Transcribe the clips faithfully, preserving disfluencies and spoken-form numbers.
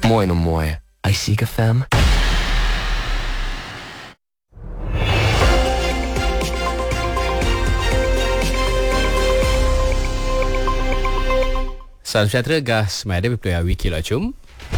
Moin och moin. Ai Sika Fem. Salam sejahtera, gas mada berpuluh wiki lacum.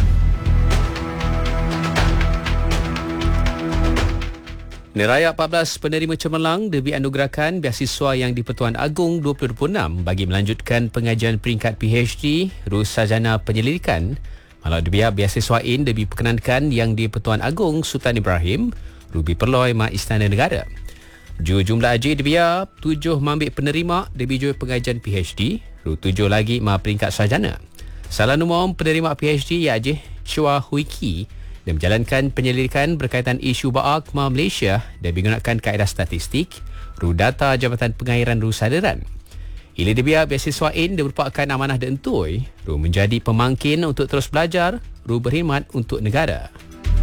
Neraya empat belas penerima cemerlang dianugerahkan beasiswa yang di-Pertuan Agong dua ribu dua puluh enam bagi melanjutkan pengajian peringkat P H D Rus Sarjana Penyelidikan. Malah dibia beasiswa in diperkenankan yang di-Pertuan Agong Sultan Ibrahim, Ruby Perloy Ma Istana Negara. Ju jumlah aji dibia tujuh mambik penerima dibijui pengajian P H D, ru tujuh lagi ma peringkat sarjana. Salah nombor penerima P H D ia aji Chua Hui Ki dan menjalankan penyelidikan berkaitan isu baak ma Malaysia dan menggunakan kaedah statistik, ru data Jabatan Pengairan Ru Sadaran. Ili dibia beasiswa in dia merupakan amanah deentui, ru menjadi pemangkin untuk terus belajar, ru berkhidmat untuk negara.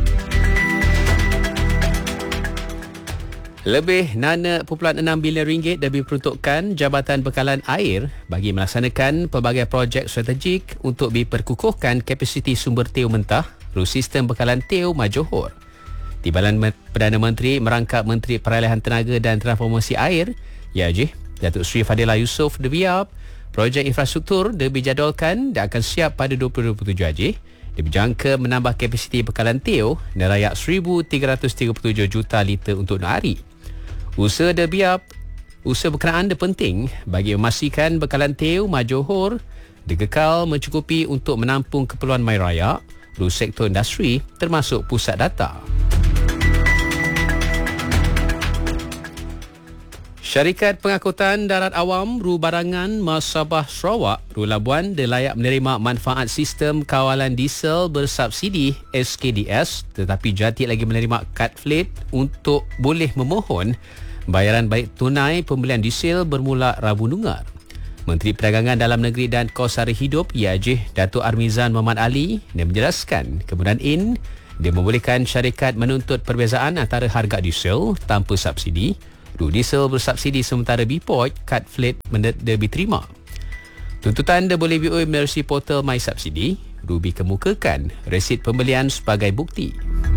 Lebih enam perpuluhan enam bilion ringgit dah diperuntukkan Jabatan Bekalan Air bagi melaksanakan pelbagai projek strategik untuk diperkukuhkan kapasiti sumber teu mentah ru sistem bekalan teu Ma Johor. Timbalan Perdana Menteri merangkap Menteri Peralihan Tenaga dan Transformasi Air, iaitu Datuk Seri Fadilah Yusof debiap projek infrastruktur dijadualkan dan akan siap pada dua ribu dua puluh tujuh aji. Dijangka menambah kapasiti bekalan teu nerayak seribu tiga ratus tiga puluh tujuh juta liter untuk hari. Usaha debiap, usaha berkenaan dia penting bagi memastikan bekalan teu Ma Johor dikekal mencukupi untuk menampung keperluan mai raya, ru sektor industri termasuk pusat data. Syarikat Pengangkutan Darat Awam Ru Barangan Sabah Sarawak Ru Labuan dilayak menerima manfaat sistem kawalan diesel bersubsidi S K D S, tetapi jati lagi menerima kad flat untuk boleh memohon bayaran balik tunai pembelian diesel bermula Rabu Nungar. Menteri Perdagangan Dalam Negeri dan Kos Sara Hidup I A J Datuk Armizan Muhammad Ali dia menjelaskan kemudahan in dia membolehkan syarikat menuntut perbezaan antara harga diesel tanpa subsidi, ru diesel bersubsidi sementara Biport kad flat dia diterima. Tuntutan dia boleh diuji melalui portal My Subsidi, ru dikemukakan resit pembelian sebagai bukti.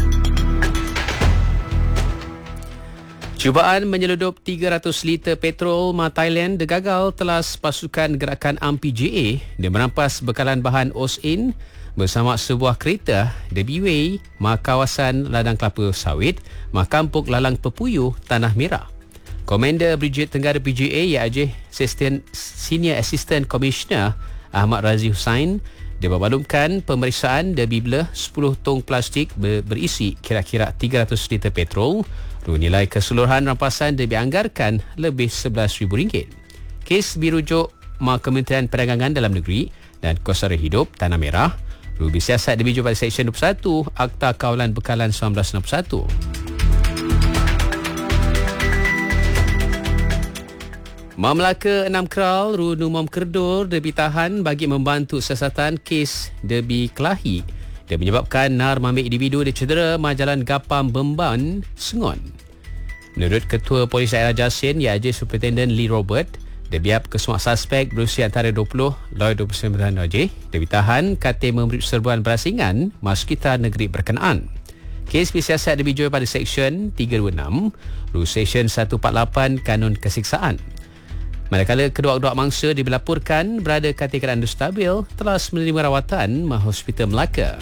Cubaan menyeludup tiga ratus liter petrol ma Thailand digagal telas pasukan gerakan A M P J A dia merampas bekalan bahan O S I N bersama sebuah kereta di Biway ma kawasan ladang kelapa sawit ma kampung Lalang Pepuyuh Tanah Merah. Komander Brigade Tenggara P J A iaitu Senior Assistant Commissioner Ahmad Razi Hussain dia bermaklumkan pemeriksaan dia bibla sepuluh tong plastik ber- berisi kira-kira tiga ratus liter petrol. Ru nilai keseluruhan rampasan dia dianggarkan lebih sebelas ribu ringgit. Kes dirujuk ma Kementerian Perdagangan Dalam Negeri dan Kos Sara Hidup Tanah Merah. Ru disiasat dibiju pada Seksyen dua puluh satu Akta Kawalan Bekalan seribu sembilan ratus enam puluh satu. Ma Melaka enam Keral Ru Numam Kerdur debi tahan bagi membantu siasatan kes debi kelahi dia menyebabkan nar mambik individu dicedera ma Jalan Gapam Bemban Sengon. Menurut Ketua Polis Daerah Jasin iaitu Superintendent Lee Robert, debiap kesemua suspek berusia antara dua puluh dan dua puluh sembilan tahun dia ditahan kata memberi serbuan berasingan ma sekitar negeri berkenaan. Kes disiasat dibijui pada Seksyen tiga dua enam, Ru Seksyen seratus empat puluh lapan Kanun Kesiksaan. Manakala kedua-dua mangsa dilaporkan berada kata keadaan stabil telah menerima rawatan ma Hospital Melaka.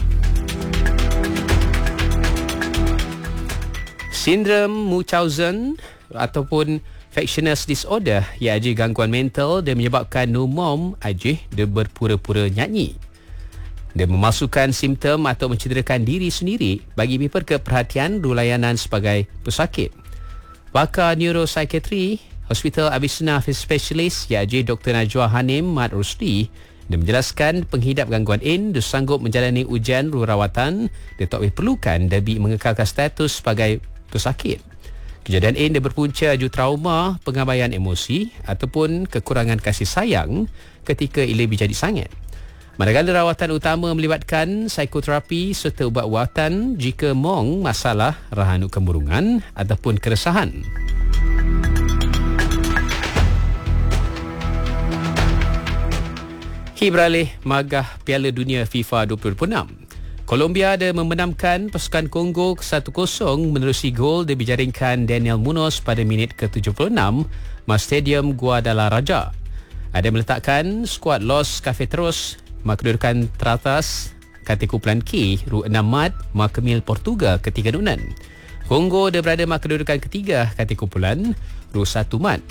Sindrom Munchausen ataupun Factious Disorder iaitu gangguan mental dia menyebabkan numom ajih dia berpura-pura nyanyi. Dia memasukkan simptom atau mencederakan diri sendiri bagi diperke perhatian ru layanan sebagai pesakit. Pakar neuropsychiatry Hospital Abisna Specialist iaitu Doktor Najwa Hanim Mat Rusdi dia menjelaskan penghidap gangguan in dia sanggup menjalani ujian ru rawatan dia tak perlukan debi mengekalkan status sebagai pesakit. Kejadian ini dia berpunca ju trauma, pengabaian emosi ataupun kekurangan kasih sayang ketika ia menjadi sangat. Manakala rawatan utama melibatkan psikoterapi serta ubat-ubatan jika mong masalah rahanu kemurungan ataupun keresahan. Hi beralih magah Piala Dunia FIFA dua ribu dua puluh enam. Colombia ada membenamkan pasukan Kongo satu kosong menerusi gol yang dijaringkan Daniel Munoz pada minit ke tujuh puluh enam mas Stadium Guadalajara. Ada meletakkan skuad Los Cafeteros kedudukan teratas kata kumpulan K ru enam mat Makemil Portugal ketiga dunan. Kongo dia berada mak kedudukan ketiga kata kumpulan ru satu mat.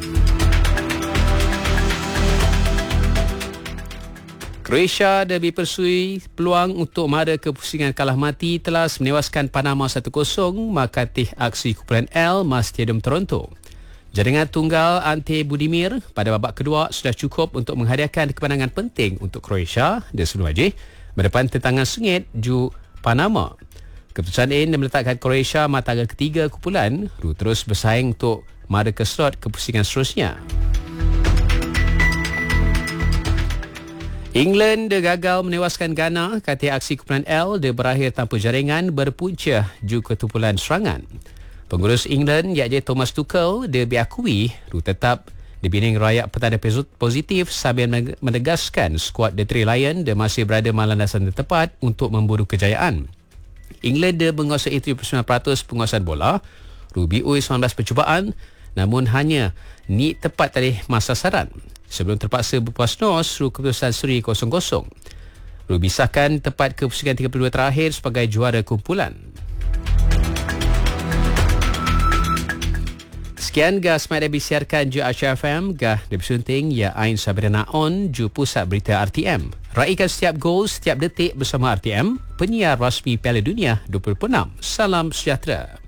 Croatia dah dipersui peluang untuk mara ke pusingan kalah mati telas menewaskan Panama satu kosong makatih aksi kumpulan L mas Stadium Toronto. Jaringan tunggal Ante Budimir pada babak kedua sudah cukup untuk menghadiahkan kemenangan penting untuk Croatia dan sebelum aja berdepan tentangan sengit ju Panama. Keputusan ini meletakkan Croatia matangga ketiga kumpulan ru terus bersaing untuk mara ke slot ke pusingan seterusnya. England dia gagal menewaskan Ghana kata aksi kumpulan L dia berakhir tanpa jaringan berpunca ju ketumpulan serangan. Pengurus England iaitu Thomas Tuchel dia diakui ru tetap dibining rakyat petanda positif sambil menegaskan skuad The Three Lions dia masih berada landasan tepat untuk memburu kejayaan. England dia menguasai tujuh puluh sembilan peratus penguasaan bola, ru B U sembilan belas percubaan namun hanya ni tepat tadi masa sasaran. Sebelum terpaksa berpuas nos ru keputusan seri kosong kosong. Ru bisahkan tepat ke pusingan tiga puluh dua terakhir sebagai juara kumpulan. Sekian gah sempat disiarkan ju Aisyah F M gah disunting ya Ain Sabrina On ju pusat berita R T M. Raikan setiap gol setiap detik bersama R T M, penyiar rasmi Piala Dunia dua ribu dua puluh enam. Salam sejahtera.